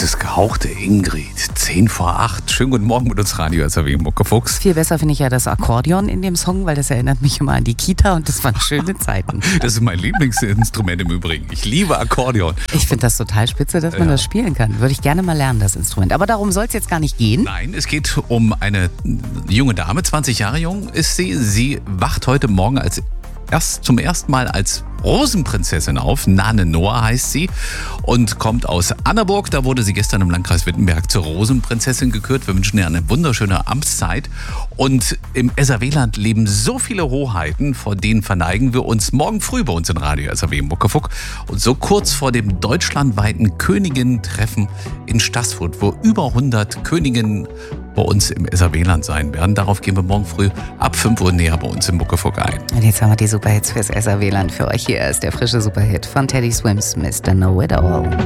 Es ist gehauchte Ingrid, 7:10. Schönen guten Morgen mit uns Radio SAW Muckefuchs. Viel besser finde ich ja das Akkordeon in dem Song, weil das erinnert mich immer an die Kita und das waren schöne Zeiten. Das ist mein Lieblingsinstrument im Übrigen. Ich liebe Akkordeon. Ich finde das total spitze, dass man das spielen kann. Würde ich gerne mal lernen, das Instrument. Aber darum soll es jetzt gar nicht gehen. Nein, es geht um eine junge Dame, 20 Jahre jung ist sie. Sie wacht heute Morgen zum ersten Mal als Rosenprinzessin auf. Nane Noah heißt sie und kommt aus Annaburg. Da wurde sie gestern im Landkreis Wittenberg zur Rosenprinzessin gekürt. Wir wünschen ihr eine wunderschöne Amtszeit. Und im SAW-Land leben so viele Hoheiten, vor denen verneigen wir uns morgen früh bei uns in Radio SAW Muckefuck. Und so kurz vor dem deutschlandweiten Königinnen-Treffen in Stassfurt, wo über 100 Königinnen bei uns im SAW-Land sein werden. Darauf gehen wir morgen früh ab 5 Uhr näher bei uns im Muckefuck ein. Und jetzt haben wir die Superhits fürs SAW-Land für euch. Hier ist der frische Superhit von Teddy Swims, Mr. Know It All.